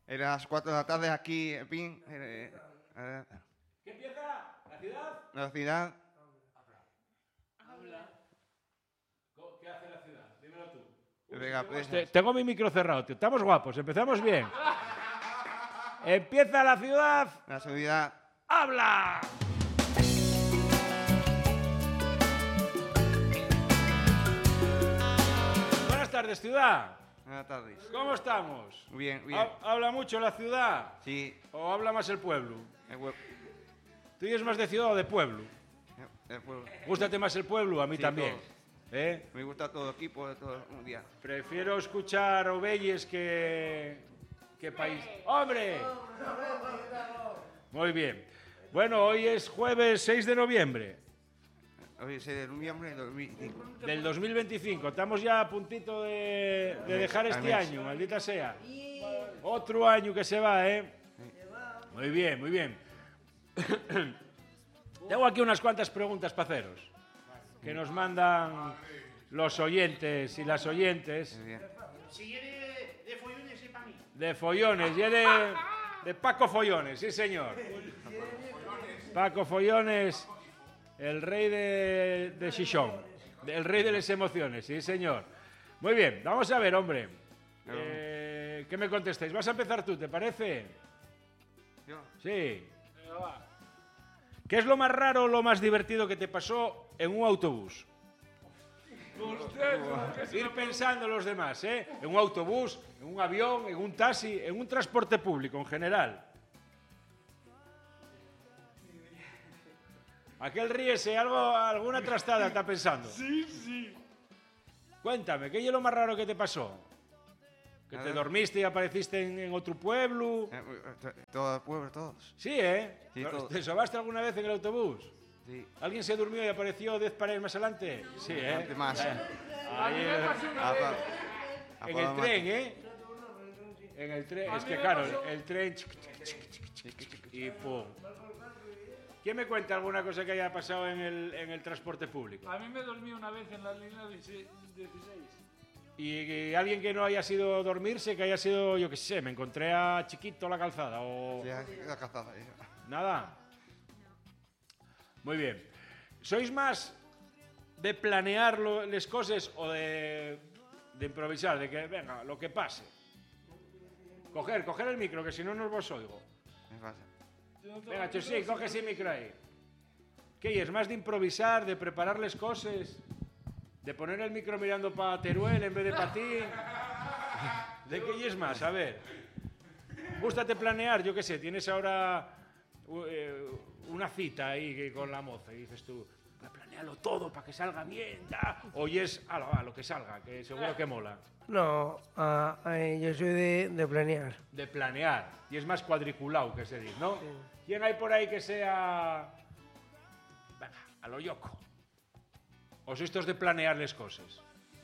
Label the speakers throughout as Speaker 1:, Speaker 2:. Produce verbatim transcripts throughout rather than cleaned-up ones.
Speaker 1: Era las cuatro de la tarde aquí, en fin. Eh, eh,
Speaker 2: ¿Qué empieza? ¿La ciudad?
Speaker 1: la ciudad.
Speaker 2: Habla. ¿Qué hace la ciudad? Dímelo tú.
Speaker 1: Venga, pues,
Speaker 2: Te- tengo mi micro cerrado, tío. Estamos guapos, empezamos bien. Empieza la ciudad.
Speaker 1: la ciudad.
Speaker 2: ¡Habla! Buenas tardes, ciudad.
Speaker 1: Buenas tardes.
Speaker 2: ¿Cómo estamos?
Speaker 1: Bien, bien.
Speaker 2: ¿Ha- ¿Habla mucho la ciudad?
Speaker 1: Sí.
Speaker 2: ¿O habla más el pueblo?
Speaker 1: El hue-
Speaker 2: ¿Tú eres más de ciudad o de pueblo?
Speaker 1: el pueblo.
Speaker 2: ¿Gústate más el pueblo? A mí
Speaker 1: Sí,
Speaker 2: también.
Speaker 1: todo.
Speaker 2: ¿Eh?
Speaker 1: Me gusta todo aquí por todo un día.
Speaker 2: Prefiero escuchar Ovelles que, que país. ¡Hombre! Muy bien. Bueno, hoy es jueves seis de noviembre
Speaker 1: Hoy es de noviembre de dos mil cinco.
Speaker 2: del dos mil veinticinco. Estamos ya a puntito de, de dejar este
Speaker 1: mes.
Speaker 2: año, maldita sea. Otro año que se va, ¿eh? Muy bien, muy bien. Tengo aquí unas cuantas preguntas para haceros que nos mandan los oyentes y las oyentes.
Speaker 1: Muy bien.
Speaker 3: Si quiere de follones es para mí.
Speaker 2: De follones, y de, de Paco Follones, sí señor. Paco Follones, el rey de, de Xixón, el rey de las emociones, sí señor. Muy bien, vamos a ver, hombre. Eh, ¿Qué me contestáis? Vas a empezar tú, ¿te parece?
Speaker 1: Yo.
Speaker 2: Sí. ¿Qué es lo más raro o lo más divertido que te pasó en un autobús? Ir pensando en los demás, ¿eh? En un autobús, en un avión, en un taxi, en un transporte público en general. Aquel ríese, algo, alguna trastada está pensando. Sí, sí. Cuéntame, ¿qué es lo más raro que te pasó? ¿Que
Speaker 1: A
Speaker 2: te
Speaker 1: ver.
Speaker 2: dormiste y apareciste en, en otro pueblo?
Speaker 1: Eh, eh, Todo el pueblo, todos.
Speaker 2: Sí, ¿eh?
Speaker 1: Sí, todo.
Speaker 2: ¿Te sobaste alguna vez en el autobús?
Speaker 1: Sí.
Speaker 2: ¿Alguien se durmió y apareció diez paredes más adelante? Sí, ¿eh?
Speaker 1: Bastante más.
Speaker 2: Eh, ahí, eh,
Speaker 1: Ah, pa- ah,
Speaker 2: en
Speaker 1: pa-
Speaker 2: el
Speaker 1: ma-
Speaker 2: tren, ¿eh? En el tren, es que claro, el, el tren... chic, chic, chic, chic, chic, chic, y pum. ¿Quién me cuenta alguna cosa que haya pasado en el, en el transporte público?
Speaker 4: A mí me dormí una vez en la línea dieciséis.
Speaker 2: Y, y alguien que no haya sido dormirse, que haya sido, yo qué sé, me encontré a Chiquito la calzada o...
Speaker 1: Sí, la calzada. eh.
Speaker 2: Nada. Muy bien. ¿Sois más de planear lo- las cosas o de, de improvisar? De que, venga, lo que pase. Coger, coger el micro, que si no, no os oigo.
Speaker 1: Me pasa.
Speaker 2: Venga, Chusín, coge ese micro ahí. ¿Qué es? ¿Más de improvisar, de preparar las cosas? ¿De poner el micro mirando para Teruel en vez de para ti? ¿De qué es más? A ver. Gústate planear, yo qué sé, tienes ahora uh, eh, una cita ahí que- con la moza y dices tú, "Pues planéalo todo para que salga bien, da". Oyes a lo, a lo que salga, que seguro que mola.
Speaker 5: No, ah, eh, yo soy de, de planear.
Speaker 2: De planear. Y es más cuadriculado que se dice, ¿no? ¿Quién hay por ahí que sea... Venga, a lo yoco? ¿O sois estos de planear las cosas?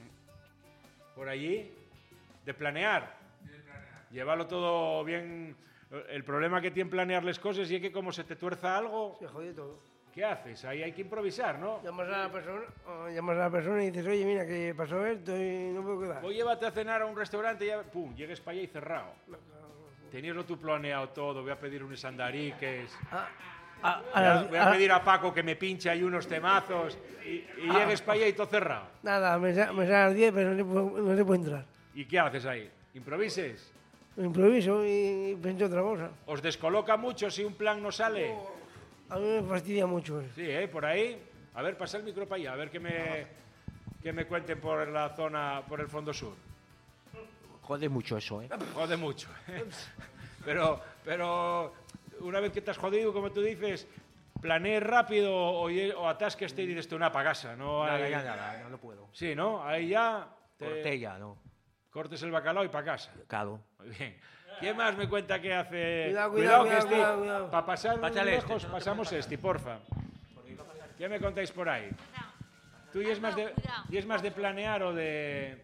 Speaker 2: ¿Por allí? ¿De planear? Llévalo todo bien... El problema que tiene planear las cosas es que como se te tuerza algo,
Speaker 5: Se jode todo.
Speaker 2: ¿qué haces? Ahí hay que improvisar, ¿no?
Speaker 5: Llamas a la persona, o llamas a la persona y dices, oye, mira, que pasó esto y no puedo quedar.
Speaker 2: O llévate a cenar a un restaurante y ya, pum, llegues para allá y cerrado. Teníaslo tú planeado todo, voy a pedir unos andariques...
Speaker 5: Ah, a, a
Speaker 2: Voy a,
Speaker 5: las-
Speaker 2: voy a
Speaker 5: a-
Speaker 2: pedir a Paco que me pinche ahí unos temazos y, y llegues para allá y todo cerrado.
Speaker 5: Nada, me, sa- me sale a las diez, pero no se, puede, no se puede entrar.
Speaker 2: ¿Y qué haces ahí? ¿Improvises?
Speaker 5: Improviso y pienso otra cosa.
Speaker 2: ¿Os descoloca mucho si un plan no sale?
Speaker 5: A mí me fastidia mucho eso.
Speaker 2: Sí, ¿eh? Por ahí. A ver, pasa el micro para allá, a ver que me, que me cuenten por la zona, por el fondo sur.
Speaker 3: Jode mucho eso, ¿eh?
Speaker 2: Jode mucho. ¿eh? Pero, pero una vez que te has jodido, como tú dices, planees rápido o, lle- o atasques y dices tú, una para casa. No
Speaker 3: Nada,
Speaker 2: hay-
Speaker 3: ya, nada, no lo puedo.
Speaker 2: Sí, ¿no? Ahí ya te
Speaker 3: Cortella, no.
Speaker 2: cortes el bacalao y para casa.
Speaker 3: Claro.
Speaker 2: Muy bien. ¿Quién más me cuenta que hace...?
Speaker 5: Cuidado, cuidado,
Speaker 2: que
Speaker 5: cuidado,
Speaker 2: este-
Speaker 5: cuidado, cuidado.
Speaker 2: Para pasar
Speaker 3: Pásale este,
Speaker 2: lejos, pasamos este, porfa. ¿Qué me contáis por ahí? ¿Tú y es más de, y es más de planear o de...?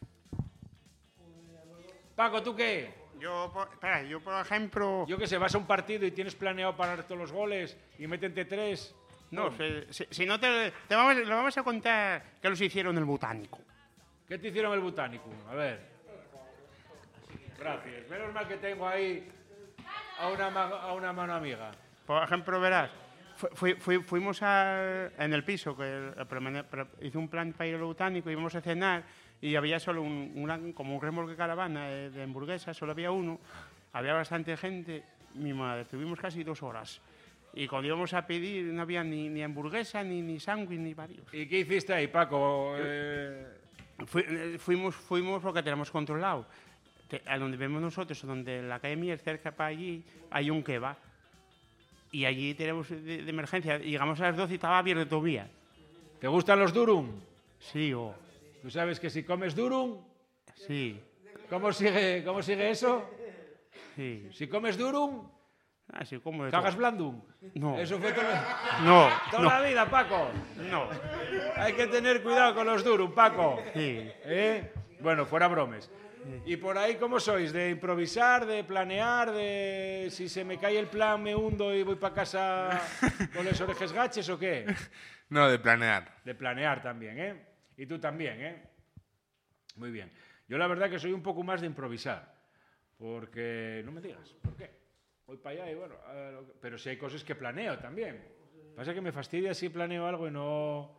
Speaker 2: Paco, ¿tú qué?
Speaker 6: Yo, por, espera, yo por ejemplo...
Speaker 2: Yo qué sé, vas a un partido y tienes planeado parar todos los goles y métete tres.
Speaker 6: No, si, si- si no te, te vamos, lo vamos a contar que los hicieron en el Botánico.
Speaker 2: ¿Qué te hicieron el Botánico? A ver. Gracias. Menos mal que tengo ahí a una, ma- a una mano amiga.
Speaker 6: Por ejemplo, verás, fu- fui- fui- fuimos a- en el piso, que el- premane- pre- hice un plan para ir al botánico, íbamos a cenar y había solo un, una- como un remolque caravana eh, de hamburguesas, solo había uno, había bastante gente, mi madre, estuvimos casi dos horas. Y cuando íbamos a pedir no había ni, ni hamburguesa, ni, ni sándwich, ni varios.
Speaker 2: ¿Y qué hiciste ahí, Paco? Eh,
Speaker 6: Fui- eh, fuimos, fuimos porque tenemos controlado. Te- a donde vemos nosotros, donde la calle Mier, cerca para allí, hay un kebab. Y allí tenemos de, de emergencia. Llegamos a las doce y estaba abierto todavía.
Speaker 2: ¿Te gustan los durum?
Speaker 6: Sí, o...
Speaker 2: Tú sabes que si comes durum,
Speaker 6: Sí,
Speaker 2: ¿cómo sigue, cómo sigue eso?
Speaker 6: sí.
Speaker 2: Si comes durum,
Speaker 6: Así como de
Speaker 2: cagas
Speaker 6: todo.
Speaker 2: blandum.
Speaker 6: No,
Speaker 2: Eso fue toda,
Speaker 6: no,
Speaker 2: toda
Speaker 6: no,
Speaker 2: la vida, Paco.
Speaker 6: no.
Speaker 2: Hay que tener cuidado con los durum, Paco.
Speaker 6: Sí.
Speaker 2: ¿Eh? Bueno, fuera bromes. ¿Y por ahí cómo sois? ¿De improvisar, de planear, de si se me cae el plan me hundo y voy para casa con las orejas gaches o qué?
Speaker 7: No, de planear.
Speaker 2: De planear también, ¿eh? Y tú también, ¿eh? Muy bien. Yo la verdad que soy un poco más de improvisar, porque no me digas, ¿por qué? Voy para allá y bueno, a lo que- pero si hay cosas que planeo también. Pasa que me fastidia si planeo algo y no...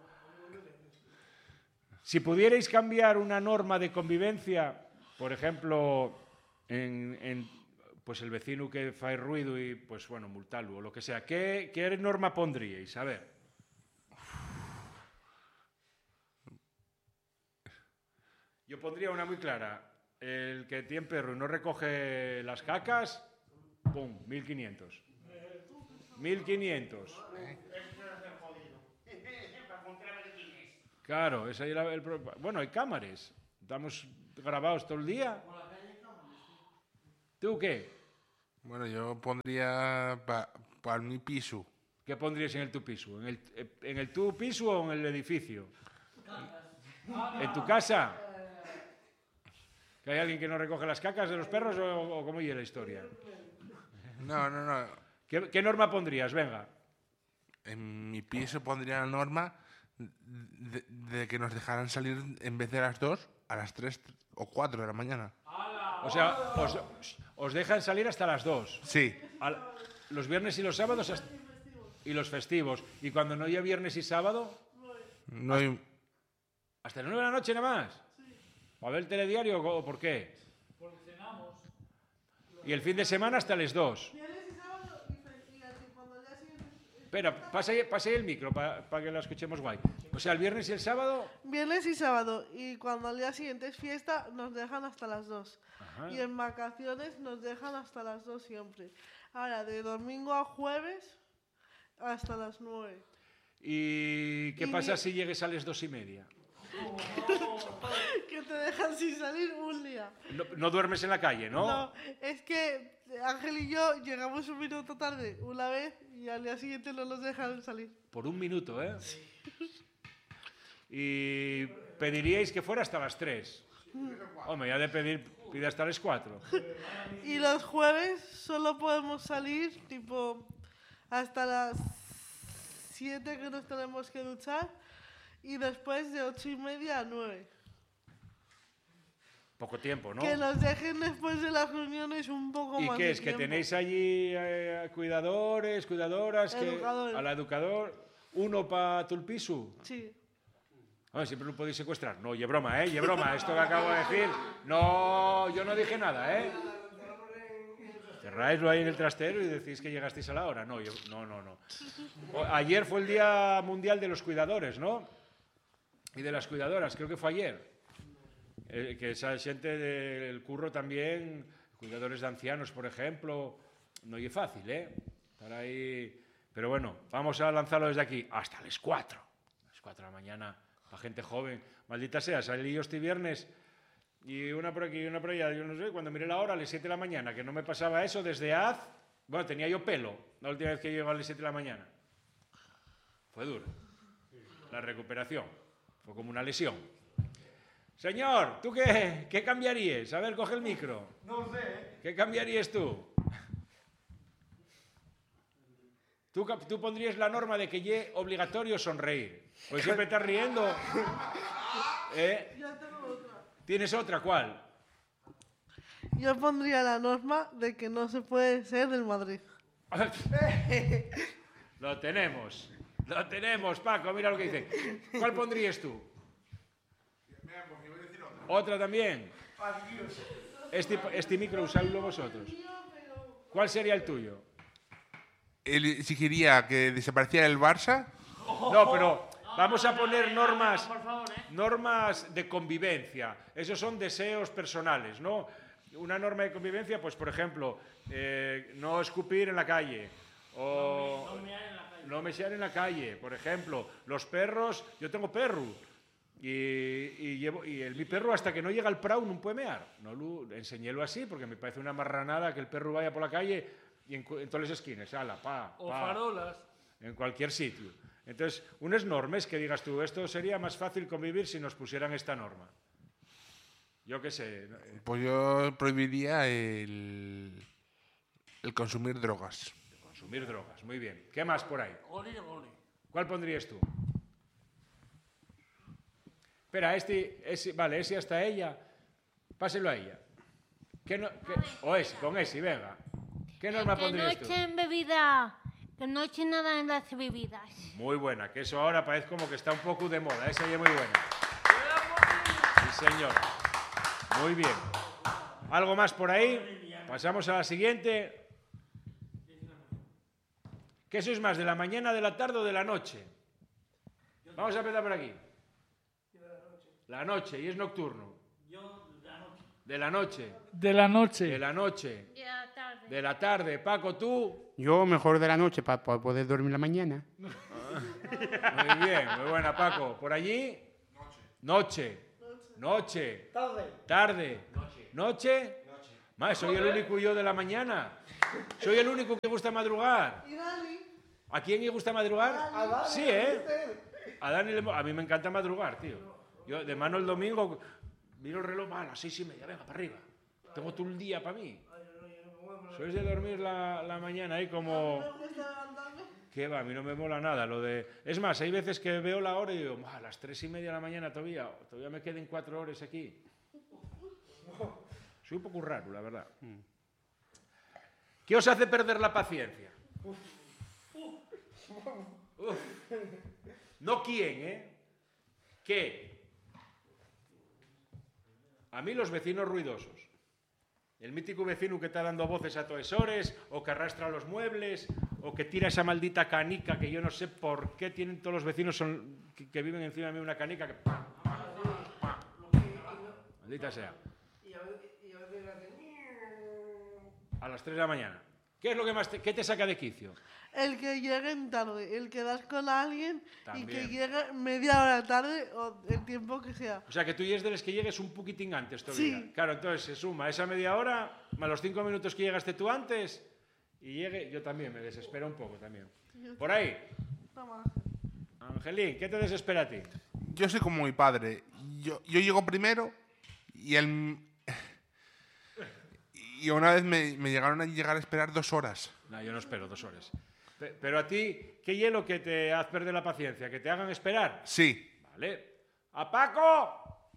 Speaker 2: Si pudierais cambiar una norma de convivencia, por ejemplo, en, en, pues el vecino que fae ruido y, pues bueno, multarlo o lo que sea, ¿qué, qué norma pondríais? A ver. Yo pondría una muy clara. El que tiene perro y no recoge las cacas, ¡pum! mil quinientos. mil quinientos. Claro, ese era el pro- bueno, hay cámaras. Estamos grabados todo el día. ¿Tú qué?
Speaker 7: Bueno, yo pondría para mi piso.
Speaker 2: ¿Qué pondrías en el tu piso? ¿En el, en el tu piso o en el edificio? ¿En tu casa? ¿Que hay alguien que no recoge las cacas de los perros o, o cómo iba la historia?
Speaker 7: No, no, no.
Speaker 2: ¿Qué, qué norma pondrías? Venga.
Speaker 7: En mi piso pondría la norma de, de que nos dejaran salir en vez de las dos, a las tres o cuatro de la mañana.
Speaker 2: O sea, os, os dejan salir hasta las dos.
Speaker 7: Sí,
Speaker 2: Al- los viernes y los sábados hasta- y los festivos. Y cuando no haya viernes y sábado,
Speaker 7: no hay...
Speaker 2: hasta las nueve de la noche nada más. ¿O a ver el telediario o por qué?
Speaker 4: Porque cenamos.
Speaker 2: Y el fin de semana hasta las dos.
Speaker 5: Viernes y sábado y, fe- y así cuando el día siguiente...
Speaker 2: Espera, pasa ahí, pasa ahí el micro para que la escuchemos guay. O sea, el viernes y el sábado...
Speaker 8: Viernes y sábado. Y cuando al día siguiente es fiesta, nos dejan hasta las dos.
Speaker 2: Ajá.
Speaker 8: Y en vacaciones nos dejan hasta las dos siempre. Ahora, de domingo a jueves, hasta las nueve.
Speaker 2: ¿Y qué
Speaker 8: Y
Speaker 2: pasa
Speaker 8: mi-
Speaker 2: si llegues a las dos y media?
Speaker 8: Que te dejan sin salir un día.
Speaker 2: No, no duermes en la calle, ¿no?
Speaker 8: No, es que Ángel y yo llegamos un minuto tarde una vez y al día siguiente no nos dejaron salir.
Speaker 2: Por un minuto, ¿eh? Y pediríais que fuera hasta las tres. Hombre, ya de pedir, pide hasta las cuatro.
Speaker 8: Y los jueves solo podemos salir tipo hasta las siete que nos tenemos que duchar y después de ocho y media a nueve.
Speaker 2: Poco tiempo, ¿no?
Speaker 8: Que nos dejen después de las reuniones un poco
Speaker 2: ¿Y
Speaker 8: más
Speaker 2: qué
Speaker 8: de
Speaker 2: es? ¿Que
Speaker 8: tiempo.
Speaker 2: tenéis allí eh, cuidadores, cuidadoras? Que,
Speaker 8: Educadores.
Speaker 2: a la educador, uno para tu piso.
Speaker 8: Sí.
Speaker 2: Hombre, siempre lo podéis secuestrar. No, y broma, ¿eh? Y broma. Esto que acabo de decir, no, yo no dije nada, ¿eh? Cerráislo ahí en el trastero y decís que llegasteis a la hora. No, yo- no, no, no. O- Ayer fue el Día Mundial de los Cuidadores, ¿no? Y de las cuidadoras, creo que fue ayer. Eh, que esa gente del curro también, cuidadores de ancianos, por ejemplo, no es fácil, ¿eh? Estar ahí... Pero bueno, vamos a lanzarlo desde aquí. Hasta las cuatro. Las cuatro de la mañana, la gente joven. Maldita sea, salí yo este viernes y una por aquí y una por allá. Yo no sé, cuando miré la hora, a las siete de la mañana, que no me pasaba eso desde haz... Bueno, tenía yo pelo la última vez que llegué a las siete de la mañana. Fue duro. La recuperación. Fue como una lesión. Señor, ¿tú qué, qué cambiarías? A ver, coge el micro.
Speaker 3: No sé.
Speaker 2: ¿Qué cambiarías tú? ¿Tú, cap- tú pondrías la norma de que ye obligatorio sonreír? Pues siempre estás riendo. ¿Eh?
Speaker 8: Yo tengo otra.
Speaker 2: ¿Tienes otra? ¿Cuál?
Speaker 8: yo pondría la norma de que no se puede ser del Madrid.
Speaker 2: Lo tenemos. Lo tenemos, Paco. Mira lo que dice. ¿Cuál pondrías tú? ¿Otra también? Este, este micro usadlo vosotros. ¿Cuál sería el tuyo?
Speaker 7: El- si quería que desapareciera el Barça,
Speaker 2: No, pero vamos a poner normas, normas de convivencia. Esos son deseos personales, ¿no? Una norma de convivencia, pues por ejemplo, eh, no escupir en la calle o no mesear en la calle, por ejemplo. Los perros, yo tengo perro y, y llevo y el mi perro hasta que no llega al prau no puede mear. No lo enseñélo así porque me parece una marranada que el perro vaya por la calle y en, cu- en todas las esquinas, ala, pa,
Speaker 4: O
Speaker 2: pa,
Speaker 4: farolas.
Speaker 2: en cualquier sitio. Entonces, unas normas que digas tú, esto sería más fácil convivir si nos pusieran esta norma. Yo qué sé. ¿no? Eh,
Speaker 7: pues yo prohibiría el, el consumir drogas.
Speaker 2: Consumir drogas, muy bien. ¿Qué más por ahí?
Speaker 4: Goli, goli.
Speaker 2: ¿Cuál pondrías tú? Espera, este, ese, vale, ese hasta ella. Páselo a ella. ¿Qué no, qué- o ese, con ese, venga. ¿Qué norma
Speaker 9: Que no
Speaker 2: pondrías tú?
Speaker 9: echen bebida, que no echen nada en las bebidas.
Speaker 2: Muy buena, que eso ahora parece como que está un poco de moda. Esa ya es muy buena. Sí, señor. Muy bien. ¿Algo más por ahí? Pasamos a la siguiente. ¿Qué sois más, de la mañana, de la tarde o de la noche? Vamos a empezar por aquí. La noche, y es nocturno. De la noche.
Speaker 4: De la noche.
Speaker 2: De la noche.
Speaker 9: De la tarde.
Speaker 2: De la tarde. Paco, tú.
Speaker 6: Yo mejor de la noche para poder dormir la mañana.
Speaker 2: Muy bien, muy buena, Paco. ¿Por allí? Noche. Noche.
Speaker 5: Tarde.
Speaker 2: Tarde. Noche. Más, soy el único yo de la mañana. Soy el único que gusta madrugar.
Speaker 8: ¿Y Dani?
Speaker 2: ¿A quién le gusta madrugar?
Speaker 5: A Dani,
Speaker 2: Sí,
Speaker 5: a
Speaker 2: ¿eh?
Speaker 5: usted.
Speaker 2: A Dani, le- a mí me encanta madrugar, tío. Yo de mano el domingo miro el reloj, va, a las seis y media, venga, para arriba. Tengo todo el día para mí. Sois de dormir la, la mañana ahí como...
Speaker 8: ¿No me gusta levantarme?
Speaker 2: ¿Qué va? A mí no me mola nada lo de... Es más, hay veces que veo la hora y digo, "Buah, a las tres y media de la mañana todavía, todavía me queden cuatro horas aquí. Soy un poco raro, la verdad. ¿Qué os hace perder la paciencia? Uf. No quién, ¿eh? ¿Qué? A mí los vecinos ruidosos. El mítico vecino que está dando voces a toesores, o que arrastra los muebles, o que tira esa maldita canica que yo no sé por qué tienen todos los vecinos son, que, que viven encima de mí una canica que... ¡pam, pam, pam! Maldita sea.
Speaker 5: Y a veces, y a veces hacen...
Speaker 2: A las tres de la mañana. ¿Qué es lo que más te, qué te saca de quicio?
Speaker 8: El que lleguen tarde, el quedar con alguien y que
Speaker 2: También.
Speaker 8: llegue media hora tarde o el tiempo que sea.
Speaker 2: O sea, que tú ya es de los que llegues un poquitín antes todavía.
Speaker 8: Sí.
Speaker 2: Claro, entonces se suma esa media hora, más los cinco minutos que llegaste tú antes, y llegue... Yo también me desespero un poco también. Por ahí,
Speaker 8: Toma.
Speaker 2: Angelín, ¿qué te desespera a ti?
Speaker 7: Yo soy como mi padre. Yo, yo llego primero y él... Y una vez me, me llegaron a llegar a esperar dos horas.
Speaker 2: No, yo no espero dos horas. Pe- Pero a ti, ¿qué hielo que te hace perder la paciencia? ¿Que te hagan esperar?
Speaker 7: Sí.
Speaker 2: Vale. ¡A Paco!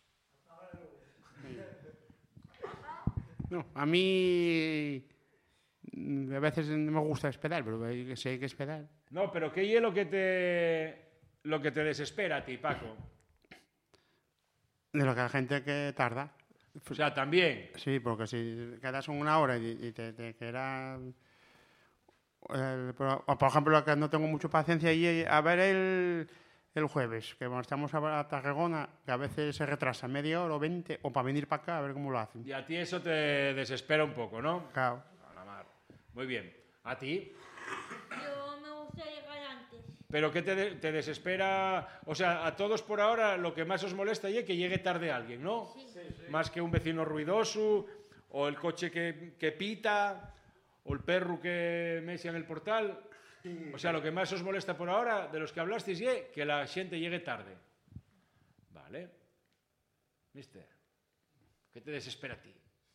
Speaker 6: No, a mí mm, a veces no me gusta esperar, pero hay que, sí hay que esperar.
Speaker 2: No, pero ¿qué hielo que te... lo que te desespera a ti, Paco?
Speaker 6: De lo que la gente que tarda.
Speaker 2: O sea, también...
Speaker 6: Sí, porque si quedas una hora y, y te, te queda... el- pero- o por ejemplo, lo que no tengo mucha paciencia y a ver el, el jueves, que cuando estamos a, a Tarragona, que a veces se retrasa media hora o veinte, o para venir para acá a ver cómo lo hacen.
Speaker 2: Y a ti eso te desespera un poco, ¿no?
Speaker 6: Claro.
Speaker 2: A la mar. Muy bien. ¿A ti?
Speaker 9: Yo me gusta llegar antes.
Speaker 2: ¿Pero qué te, de- te desespera? O sea, a todos por ahora lo que más os molesta es que llegue tarde alguien, ¿no? Más que un vecino ruidoso, o el coche que, que pita, o el perro que mesia en el portal. O sea, lo que más os molesta por ahora, de los que hablasteis, es que la gente llegue tarde. Vale. Mister, ¿qué te desespera a ti?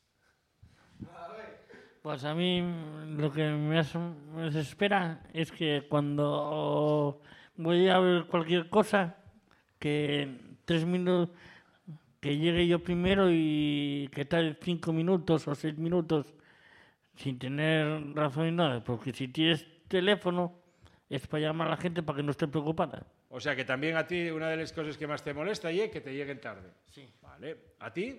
Speaker 4: Pues a mí lo que me, as- me desespera es que cuando voy a ver cualquier cosa, que en tres minutos, que llegue yo primero y que tal cinco minutos o seis minutos sin tener razón ni nada, porque si tienes teléfono es para llamar a la gente para que no esté preocupada.
Speaker 2: O sea que también a ti una de las cosas que más te molesta y es que te lleguen tarde.
Speaker 3: Sí.
Speaker 2: Vale. ¿A ti?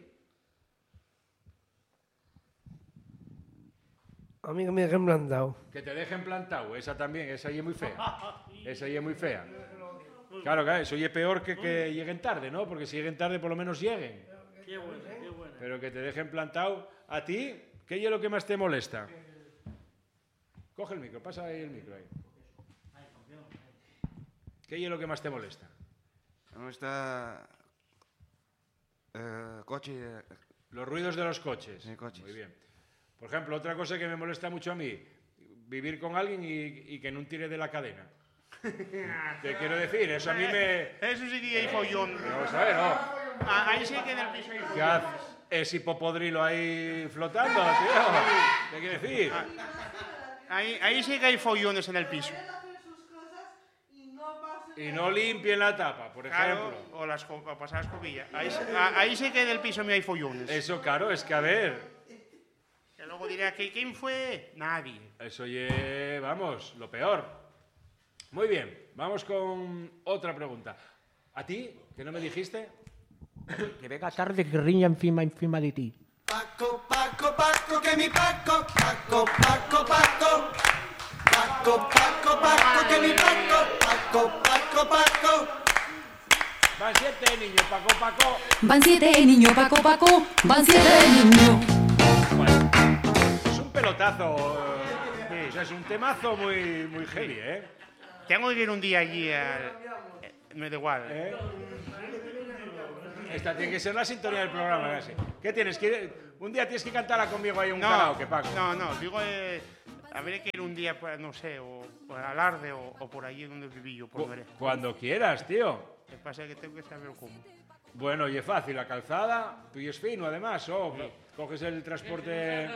Speaker 5: A mí que me dejen plantado.
Speaker 2: Que te dejen plantado. Esa también, esa ahí es muy fea. Esa ahí es muy fea. Claro, claro, eso es peor que que lleguen tarde, ¿no? Porque si lleguen tarde por lo menos lleguen.
Speaker 4: Qué bueno, qué bueno.
Speaker 2: Pero que te dejen plantado. ¿A ti? ¿Qué es lo que más te molesta? Coge el micro, pasa ahí el micro ahí. ¿Qué es lo que más te molesta?
Speaker 1: No está... Eh, coche... eh,
Speaker 2: Los ruidos de los coches.
Speaker 1: Sí, coches.
Speaker 2: Muy bien. Por ejemplo, otra cosa que me molesta mucho a mí, vivir con alguien y, y que no tire de la cadena. Te quiero decir, eso a mí me...
Speaker 6: Eso sí que hay follón.
Speaker 2: Vamos a ver, ¿no?
Speaker 6: Ah, ahí sí que en el piso hay
Speaker 2: ¿Qué
Speaker 6: follón.
Speaker 2: haces? Es hipopodrilo ahí flotando, tío. ¿Qué quiere decir?
Speaker 6: Ahí, ahí sí que hay follones en el piso.
Speaker 8: hacer sus cosas y no pase
Speaker 2: Y no limpien la tapa, por
Speaker 6: Claro,
Speaker 2: ejemplo.
Speaker 6: o, las, co- o pasar la escobilla. Ahí, sí- a- ahí sí que en el piso me hay follones.
Speaker 2: Eso, claro, es que a ver,
Speaker 6: Que luego dirá, que ¿quién fue? Nadie.
Speaker 2: eso ye, vamos, lo peor. Muy bien, vamos con otra pregunta. ¿A ti? ¿Que no me dijiste?
Speaker 3: Que venga tarde que riña encima, encima de ti.
Speaker 10: Paco, Paco, Paco, que mi Paco, Paco, Paco, Paco, Paco, Paco, Paco, que mi Paco, Paco, Paco, Paco.
Speaker 2: Van siete, niño, Paco, Paco.
Speaker 11: Van siete niños, Paco, Paco, van siete niños.
Speaker 2: Bueno, es un pelotazo, eh, o sea, es un temazo muy, muy heavy, ¿eh?
Speaker 6: Tengo que ir un día allí al... eh, Me da igual.
Speaker 2: ¿Eh? Esta tiene que ser la sintonía del programa, casi. ¿Qué tienes que ir? Un día tienes que cantarla conmigo ahí un
Speaker 6: No,
Speaker 2: karaoke, Paco.
Speaker 6: no, no, digo, eh, habría que ir un día, pues, no sé, o por Alarde o, o por allí donde viví yo, por
Speaker 2: Cu-
Speaker 6: Veré.
Speaker 2: Cuando quieras, tío.
Speaker 6: Lo que pasa es que tengo que saber cómo.
Speaker 2: Bueno, y es fácil, la calzada, tú y es fino además, o coges el transporte...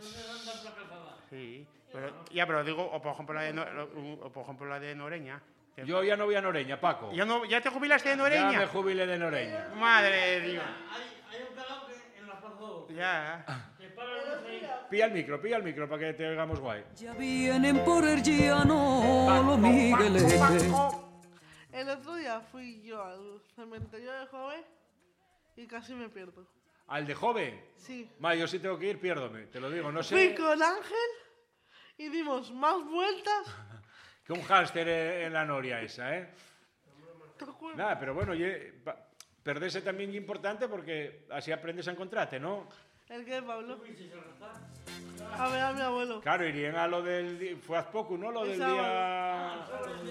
Speaker 6: Sí, pero, ya, pero digo, o por ejemplo la de, No- o por ejemplo, la de Noreña. que-
Speaker 2: Yo ya no voy a Noreña, Paco.
Speaker 6: ¿Ya, no, ¿Ya te jubilaste de
Speaker 2: Ya
Speaker 6: Noreña?
Speaker 2: me jubilé de Noreña.
Speaker 6: Madre de Dios.
Speaker 4: Hay un karaoke en la Plaza dos.
Speaker 6: Ya.
Speaker 2: Pilla el micro, pilla el micro para que te oigamos guay.
Speaker 11: Ya vienen por el llano los migueletes.
Speaker 8: El otro día fui yo al cementerio de Jove y casi me pierdo.
Speaker 2: ¿Al de joven?
Speaker 8: Sí.
Speaker 2: Ma, yo sí tengo que ir, piérdome, te lo digo, no
Speaker 8: Fui
Speaker 2: sé...
Speaker 8: con Ángel y dimos más vueltas.
Speaker 2: Que un hámster en en la noria esa, ¿eh?
Speaker 8: ¿Te acuerdas?
Speaker 2: Nada, pero bueno, ye- pa- perderse también es importante porque así aprendes a encontrarte, ¿no?
Speaker 8: ¿El qué, Pablo? A ver a mi abuelo.
Speaker 2: Claro, irían a lo del... di- Fue hace poco, ¿no? Lo del
Speaker 8: El
Speaker 2: día...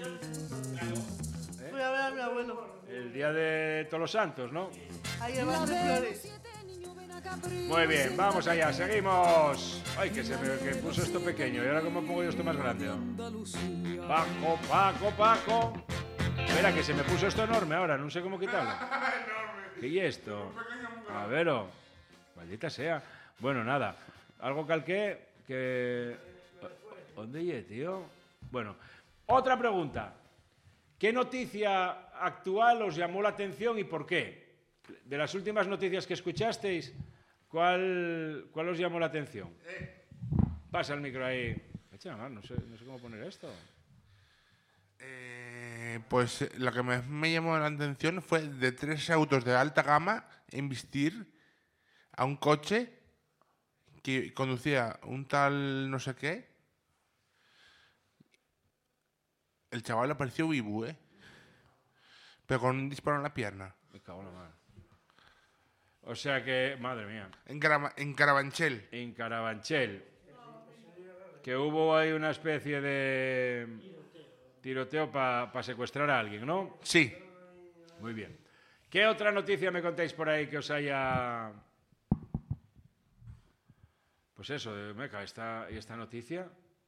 Speaker 8: Fui a ver a mi abuelo.
Speaker 2: El día de Todos los Santos, ¿no?
Speaker 8: A llevarle flores.
Speaker 2: Muy bien, vamos allá, seguimos. Ay, que se me que puso esto pequeño. ¿Y ahora cómo pongo yo esto más grande? ¿No? Paco, Paco, Paco. Espera, que se me puso esto enorme ahora, no sé cómo quitarlo. ¿Qué es esto? A ver, oh. Maldita sea. Bueno, nada. Algo calqué que... ¿Dónde ye, tío? Bueno, otra pregunta. ¿Qué noticia actual os llamó la atención y por qué? De las últimas noticias que escuchasteis, ¿cuál, cuál os llamó la atención? Pasa el micro ahí. Echa, no, no sé, no sé cómo poner esto.
Speaker 7: Eh, pues eh, lo que me, me llamó la atención fue de tres autos de alta gama investir a un coche que conducía un tal no sé qué. El chaval le pareció vivo, ¿eh? Pero con un disparo en la pierna.
Speaker 2: Me cago en la mano. O sea que, madre mía.
Speaker 7: En, Carava- en Carabanchel.
Speaker 2: En Carabanchel. Que hubo ahí una especie de tiroteo para secuestrar a alguien, ¿no?
Speaker 7: Sí.
Speaker 2: Muy bien. ¿Qué otra noticia me contáis por ahí que os haya... Pues eso, de Meca, esta, ¿y esta noticia?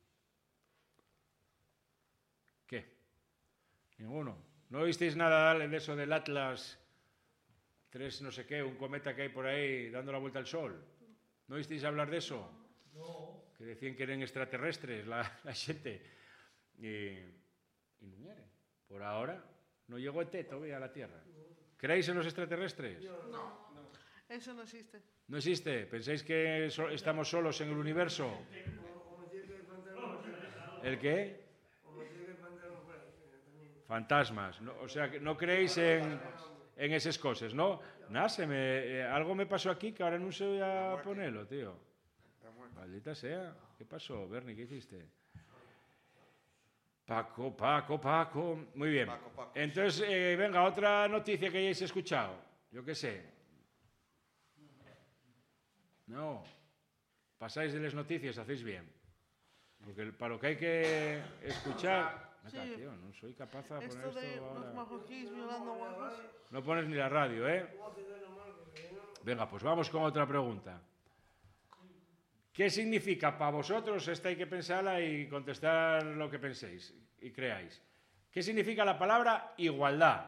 Speaker 2: ¿Qué? Ninguno. ¿No visteis nada de eso del Atlas tres no sé qué, un cometa que hay por ahí dando la vuelta al Sol? ¿No visteis hablar de eso? No. Que decían que eran extraterrestres, la, la gente. Y, y no vienen. Por ahora no llegó E T todavía a la Tierra. ¿Creéis en los extraterrestres? No.
Speaker 8: Eso no existe.
Speaker 2: ¿No existe? ¿Pensáis que so- estamos solos en el universo? ¿El qué? Fantasmas. No, o sea, que no creéis en, en esas cosas, ¿no? Nada, se me, eh, algo me pasó aquí que ahora no sé a ponerlo, tío. Maldita sea. ¿Qué pasó, Bernie? ¿Qué hiciste? Paco, Paco, Paco. Muy bien. Entonces, eh, venga, otra noticia que hayáis escuchado. Yo qué sé. No. Pasáis de las noticias, hacéis bien. Porque para lo que hay que escuchar...
Speaker 8: Sí.
Speaker 2: Acá, tío, no soy capaz de poner
Speaker 8: Esto
Speaker 2: esto
Speaker 8: de
Speaker 2: ahora.
Speaker 8: los marroquíes violando guapos.
Speaker 2: No pones ni la radio, ¿eh? Venga, pues vamos con otra pregunta. ¿Qué significa para vosotros? Esta hay que pensarla y contestar lo que penséis y creáis. ¿Qué significa la palabra igualdad?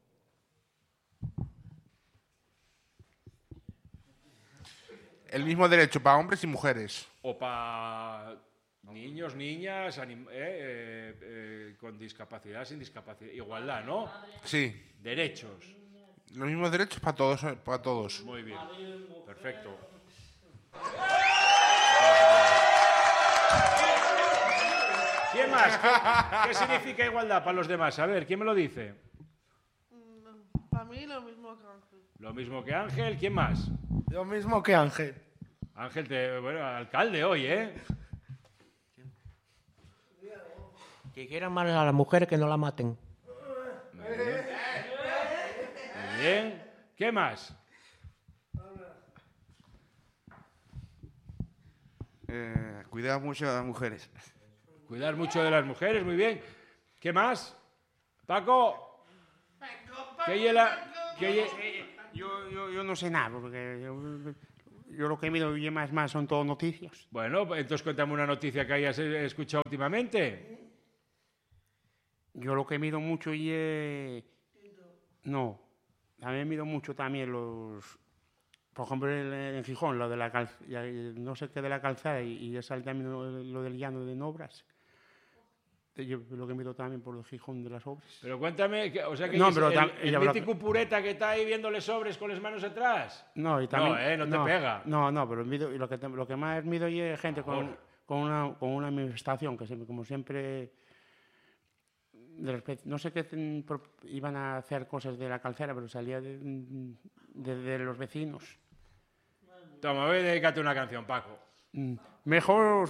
Speaker 7: El mismo derecho para hombres y mujeres.
Speaker 2: O para niños, niñas, anim- eh, eh, eh, con discapacidad, sin discapacidad. Igualdad, ¿no?
Speaker 7: Sí.
Speaker 2: Derechos.
Speaker 7: Los mismos derechos para todos, eh, para todos.
Speaker 2: Muy bien. Perfecto. ¿Quién más? ¿Qué, qué significa igualdad para los demás? A ver, ¿quién me lo dice?
Speaker 8: Para mí lo mismo que Ángel.
Speaker 2: Lo mismo que Ángel. ¿Quién más?
Speaker 5: Lo mismo que Ángel.
Speaker 2: Ángel, te, bueno, alcalde hoy, ¿eh?
Speaker 3: Que quieran mal a la mujer, que no la maten.
Speaker 2: Muy bien. Muy bien. ¿Qué más?
Speaker 1: Eh, cuidar mucho a las mujeres.
Speaker 2: Cuidar mucho de las mujeres, muy bien. ¿Qué más? Paco. ¿Qué hiela? ¿Qué ye-
Speaker 6: Yo, yo, yo no sé nada, porque yo, yo lo que he visto y más, más son todo noticias.
Speaker 2: Bueno, pues entonces cuéntame una noticia que hayas eh, escuchado últimamente.
Speaker 6: Yo lo que mido mucho y eh, no, también mido mucho también los, por ejemplo en, en Gijón, lo de la calz- ya, eh, no sé qué de la calzada y, y esa también lo, lo del llano de Nobras. Yo lo que mido también por el Gijón de las obras.
Speaker 2: Pero cuéntame, que- o sea que
Speaker 6: No,
Speaker 2: es
Speaker 6: pero
Speaker 2: el,
Speaker 6: tam-
Speaker 2: el
Speaker 6: y habrá-
Speaker 2: mítico pureta que está ahí viéndole sobres con las manos atrás.
Speaker 6: No, y también,
Speaker 2: No, eh, no te pega.
Speaker 6: No, no, pero mido, y lo, que te- lo que más mido y es gente con,
Speaker 2: Ahora.
Speaker 6: con, una, con una manifestación, que siempre, como siempre, de respe- no sé qué ten- pro- iban a hacer cosas de la calzera, pero salía de, de- de los vecinos.
Speaker 2: Toma, voy a dedicarte una canción, Paco.
Speaker 6: Mm, Mejor...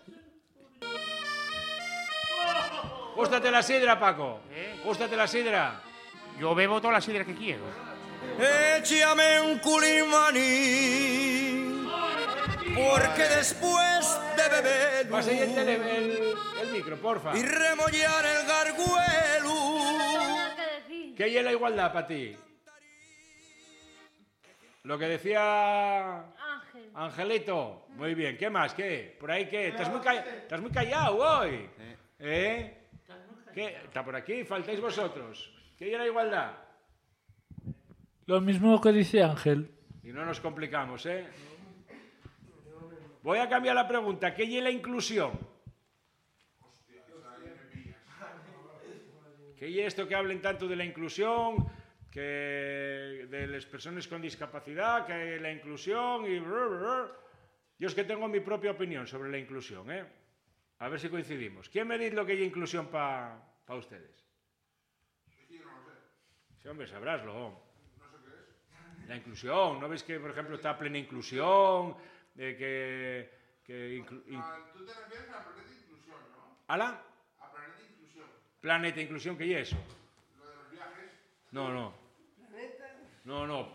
Speaker 2: Gústate la sidra, Paco. Gústate la sidra.
Speaker 6: Yo bebo toda la sidra que quiero.
Speaker 10: Échame un culimaní, porque después de beber
Speaker 2: Pasa ahí el, tele- el, el micro, porfa.
Speaker 10: y remollar el garguelo.
Speaker 2: ¿Qué hay en la igualdad para ti? Lo que decía
Speaker 9: Ángel.
Speaker 2: Angelito. Muy bien. ¿Qué más? ¿Qué? ¿Por ahí qué? ¿Estás muy, ca- estás muy callado hoy? ¿Eh? ¿Qué? ¿Está por aquí? Faltáis vosotros. ¿Qué hay en la igualdad?
Speaker 12: Lo mismo que dice Ángel.
Speaker 2: Y no nos complicamos, ¿eh? Voy a cambiar la pregunta. ¿Qué hay en la inclusión? ¿Qué hay esto que hablen tanto de la inclusión, que de las personas con discapacidad, que la inclusión y... Yo es que tengo mi propia opinión sobre la inclusión, ¿eh? A ver si coincidimos. ¿Quién me dice lo que hay inclusión para ustedes? Sí, hombre, sabráslo. La inclusión, ¿no ves que, por ejemplo, está plena inclusión? De que... que inclu- in-
Speaker 7: Tú te refieres a planeta de inclusión, ¿no?
Speaker 2: ¿Ala?
Speaker 7: A planeta de inclusión.
Speaker 2: Planeta inclusión, ¿qué es eso?
Speaker 7: Lo de los viajes.
Speaker 2: No, no. No, no.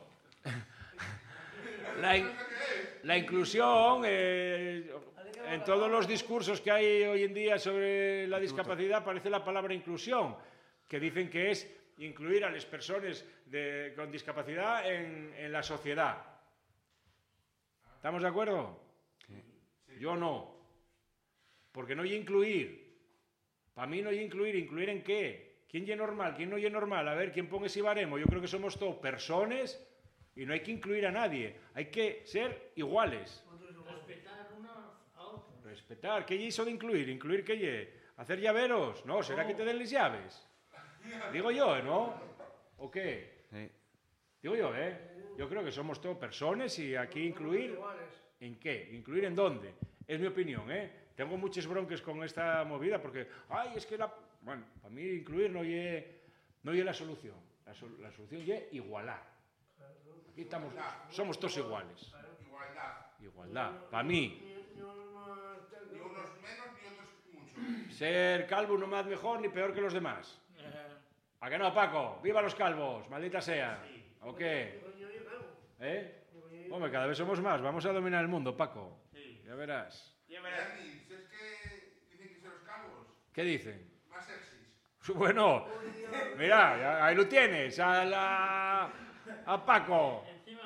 Speaker 2: La, in- la inclusión, eh, en todos los discursos que hay hoy en día sobre la discapacidad aparece la palabra inclusión, que dicen que es incluir a las personas de- con discapacidad en, en la sociedad. ¿Estamos de acuerdo? Yo no. Porque no hay incluir. Para mí no hay incluir. ¿Incluir en qué? ¿Quién es normal? ¿Quién no es normal? A ver, ¿quién pone ese baremo? Yo creo que somos todos personas y no hay que incluir a nadie. Hay que ser iguales.
Speaker 4: Respetar unos a otros.
Speaker 2: Respetar. ¿Qué es eso de incluir? ¿Incluir qué es? ¿Hacer llaveros? No, ¿será que te den las llaves? Digo yo, ¿no? ¿O qué?
Speaker 1: Sí.
Speaker 2: Digo yo, ¿eh? Yo creo que somos todos personas y aquí incluir... ¿En qué? ¿Incluir en dónde? Es mi opinión, ¿eh? Tengo muchos bronques con esta movida porque, ay, es que la... Bueno, para mí incluir no es no la solución. La, sol- la solución es igualar. Aquí estamos, somos todos iguales.
Speaker 7: Igualdad.
Speaker 2: Igualdad. Para mí,
Speaker 7: Ni unos menos ni otros mucho.
Speaker 2: ser calvo no me hace mejor ni peor que los demás. ¿A que no, Paco? ¡Viva los calvos! ¡Maldita sea! ¿O qué? ¿Eh? Hombre, cada vez somos más. Vamos a dominar el mundo, Paco. Ya verás.
Speaker 7: Dani, ¿sabes qué dicen que son los calvos?
Speaker 2: ¿Qué dicen?
Speaker 7: Más sexys.
Speaker 2: Bueno, mira, ya- ahí lo tienes, a la... a Paco.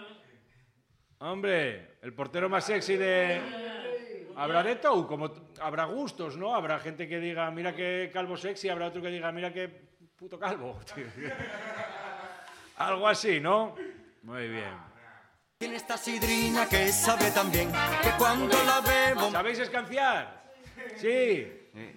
Speaker 2: Hombre, el portero más sexy de... Habrá de todo, como t- habrá gustos, ¿no? Habrá gente que diga, mira qué calvo sexy, habrá otro que diga, mira qué puto calvo. Algo así, ¿no? Muy bien.
Speaker 10: Tiene esta sidrina que sabe tan bien que cuando la bebo...
Speaker 2: ¿Sabéis escanciar? Sí.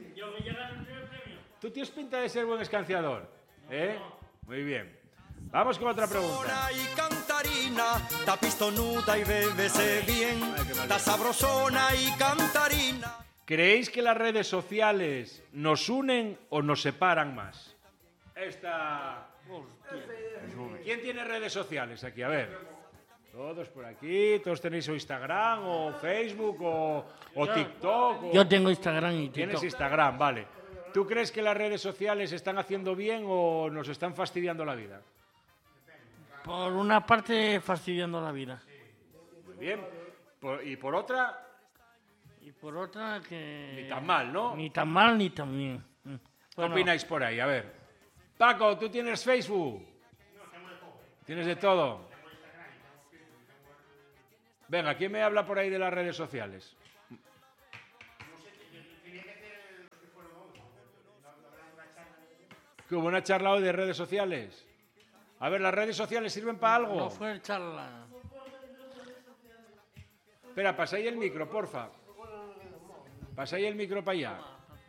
Speaker 2: Tú tienes pinta de ser buen escanciador, ¿eh? Muy bien. Vamos con otra pregunta.
Speaker 10: Y cantarina, ta pistonuda y bébese bien, ta sabrosona y cantarina.
Speaker 2: ¿Creéis que las redes sociales nos unen o nos separan más? Esta... ¿Quién tiene redes sociales aquí? A ver. Todos por aquí, todos tenéis o Instagram o Facebook o, o
Speaker 4: Yo-
Speaker 2: TikTok. o-
Speaker 4: Yo tengo Instagram y
Speaker 2: Tienes
Speaker 4: TikTok.
Speaker 2: Instagram, vale. ¿Tú crees que las redes sociales están haciendo bien o nos están fastidiando la vida?
Speaker 4: Por una parte, fastidiando la vida.
Speaker 2: Muy bien. Por- y por otra,
Speaker 4: Y por otra, que...
Speaker 2: ni tan mal, ¿no?
Speaker 4: Ni tan mal ni tan bien. Mm.
Speaker 2: ¿Qué
Speaker 4: Bueno,
Speaker 2: opináis por ahí? A ver. Paco, ¿tú tienes Facebook? ¿Tienes de todo? Venga, ¿quién me habla por ahí de las redes sociales? ¿Que hubo una charla hoy de redes sociales? A ver, ¿las redes sociales sirven para algo?
Speaker 4: No fue charla.
Speaker 2: Espera, pasáis el micro, porfa. Pasáis el micro para allá.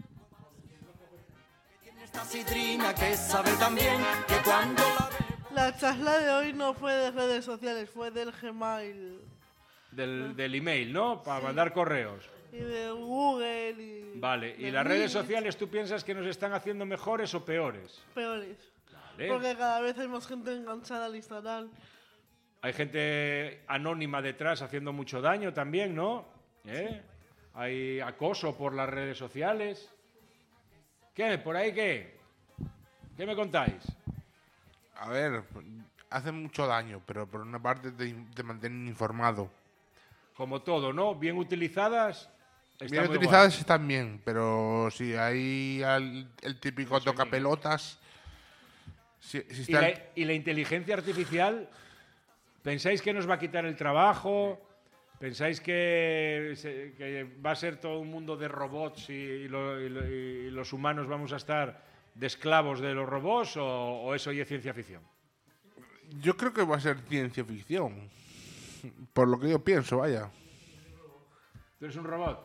Speaker 10: Esta sidrina que sabe tan bien que cuando la
Speaker 8: La charla de hoy no fue de redes sociales, fue del Gmail
Speaker 2: Del, del email, ¿no? Para mandar correos.
Speaker 8: y de Google y
Speaker 2: Vale, ¿y
Speaker 8: de
Speaker 2: las redes
Speaker 8: Meet,
Speaker 2: sociales tú piensas que nos están haciendo mejores o peores?
Speaker 8: peores.
Speaker 2: Vale.
Speaker 8: Porque cada vez hay más gente enganchada al Instagram.
Speaker 2: Hay gente anónima detrás haciendo mucho daño también, ¿no? ¿Eh? Hay acoso por las redes sociales. ¿Qué? ¿Por ahí qué? ¿Qué me contáis?
Speaker 7: A ver, hace mucho daño, pero por una parte te, te mantienen informado.
Speaker 2: Como todo, ¿no? Bien utilizadas. está
Speaker 7: Bien
Speaker 2: muy
Speaker 7: utilizadas
Speaker 2: guay.
Speaker 7: están bien, pero si hay al- el típico tocapelotas... Si, si
Speaker 2: ¿Y
Speaker 7: está
Speaker 2: la,
Speaker 7: el-
Speaker 2: y la inteligencia artificial? ¿Pensáis que nos va a quitar el trabajo? ¿Pensáis que, se- que va a ser todo un mundo de robots y, y lo- y lo- y los humanos vamos a estar de esclavos de los robots o, o eso ya es ciencia ficción?
Speaker 7: Yo creo que va a ser ciencia ficción. Por lo que yo pienso, vaya.
Speaker 2: ¿Tú eres un robot?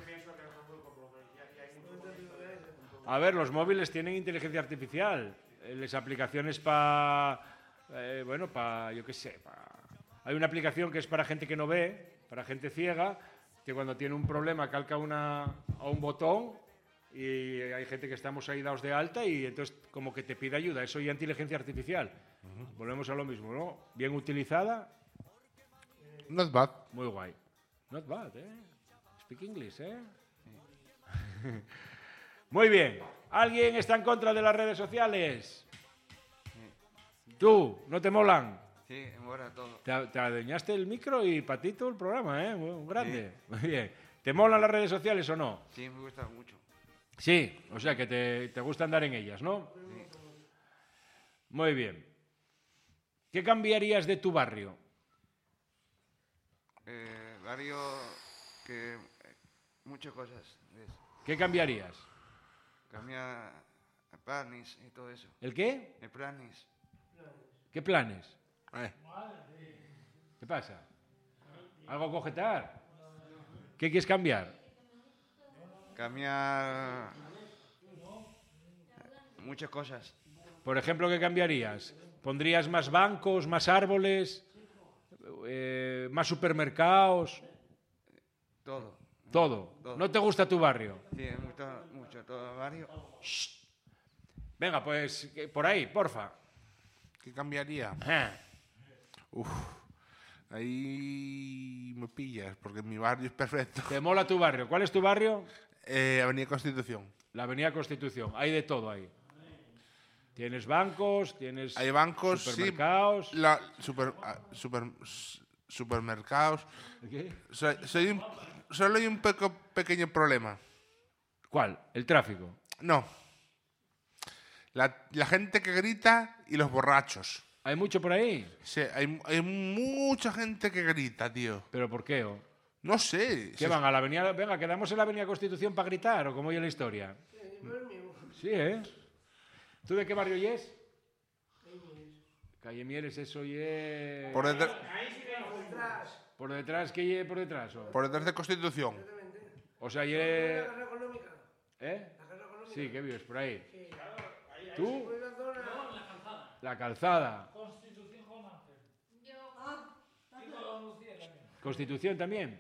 Speaker 2: A ver, los móviles tienen inteligencia artificial. Eh, Las aplicaciones para... bueno, para... Yo qué sé. pa- Hay una aplicación que es para gente que no ve, para gente ciega, que cuando tiene un problema calca una, a un botón y hay gente que estamos ahí dados de alta y entonces como que te pide ayuda. Eso ya es inteligencia artificial. Volvemos a lo mismo, ¿no? Bien utilizada,
Speaker 7: Not bad.
Speaker 2: muy guay. Not bad, ¿eh? Speak English, ¿eh? Muy bien. ¿Alguien está en contra de las redes sociales? ¿Tú? ¿No te molan?
Speaker 13: Sí, mola todo.
Speaker 2: Te, te adueñaste el micro y para ti todo el programa, ¿eh? Muy grande. Muy bien. ¿Te molan las redes sociales o no?
Speaker 13: Sí, me gusta mucho.
Speaker 2: Sí, o sea que te, te gusta andar en ellas, ¿no? Muy bien. ¿Qué cambiarías de tu barrio?
Speaker 13: Eh, barrio que... eh, muchas cosas. ¿ves?
Speaker 2: ¿Qué cambiarías?
Speaker 13: Cambia planes y todo eso.
Speaker 2: ¿El qué?
Speaker 13: El planes.
Speaker 2: ¿Qué planes? ¿Qué pasa? ¿Algo a cogetar? ¿Qué quieres cambiar?
Speaker 13: Cambiar muchas cosas.
Speaker 2: Por ejemplo, ¿qué cambiarías? ¿Pondrías más bancos, más árboles, eh, más supermercados?
Speaker 13: Todo.
Speaker 2: Todo.
Speaker 13: Todo.
Speaker 2: ¿No te gusta tu barrio?
Speaker 13: Sí, me gusta mucho todo el barrio.
Speaker 2: Venga, pues que- por ahí, porfa.
Speaker 7: ¿Qué cambiaría?
Speaker 2: Ajá.
Speaker 7: Uf, ahí me pillas, porque mi barrio es perfecto.
Speaker 2: ¿Te mola tu barrio? ¿Cuál es tu barrio?
Speaker 7: Eh, Avenida Constitución.
Speaker 2: La Avenida Constitución. Hay de todo ahí. Tienes bancos, tienes
Speaker 7: Hay bancos,
Speaker 2: supermercados.
Speaker 7: sí. La, super, ah, super, s- supermercados.
Speaker 2: ¿Qué?
Speaker 7: Soy, soy un- solo hay un peco- pequeño problema.
Speaker 2: ¿Cuál? ¿El tráfico?
Speaker 7: No. La, la gente que grita y los borrachos.
Speaker 2: ¿Hay mucho por ahí?
Speaker 7: Sí, hay, hay mucha gente que grita, tío.
Speaker 2: ¿Pero por qué? o?
Speaker 7: No sé.
Speaker 2: ¿Qué
Speaker 7: si-
Speaker 2: van a la avenida? Venga, quedamos en la Avenida Constitución para gritar, ¿o cómo oye la historia? Sí, ¿eh? ¿Tú de qué barrio es? Calle Mieres, eso y es...
Speaker 7: Por detrás,
Speaker 2: ¿Por detrás? ¿Qué ye por detrás? o?
Speaker 7: por detrás de Constitución.
Speaker 2: O sea, ye... ¿Eh? Sí, ¿qué vives por ahí? ¿Tú? La calzada. ¿Constitución también?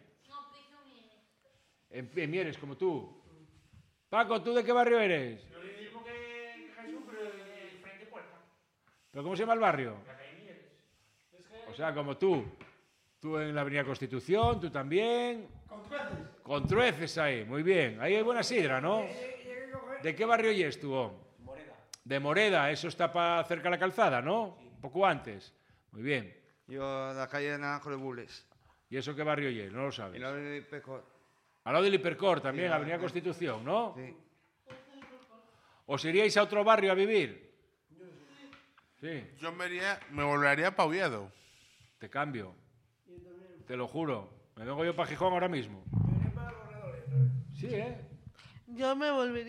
Speaker 2: En, en Mieres, como tú. Paco, ¿tú de qué barrio eres?
Speaker 4: Lo mismo que Jesús, pero de frente puerta.
Speaker 2: ¿Pero cómo se llama el barrio? O sea, como tú. Tú en la Avenida Constitución, tú también.
Speaker 4: Con trueces.
Speaker 2: Con trueces ahí, muy bien. Ahí hay buena sidra, ¿no? ¿De qué barrio es tú? Om? De Moreda, eso está pa cerca de la calzada, ¿no? Un poco antes. Muy bien.
Speaker 13: Yo de la calle de Naranjo de Bules.
Speaker 2: ¿Y eso qué barrio es? No lo sabes.
Speaker 13: Y la de Pecor.
Speaker 2: Al lado del Hipercor también,
Speaker 13: Sí,
Speaker 2: Avenida
Speaker 13: sí.
Speaker 2: Constitución, ¿no?
Speaker 13: Sí.
Speaker 2: ¿Os iríais a otro barrio a vivir? Sí.
Speaker 7: Yo me, iría, me volvería para Oviedo.
Speaker 2: Te cambio. Te lo juro. Me vengo yo para Gijón ahora mismo. Sí, ¿eh?
Speaker 8: Yo me volvería.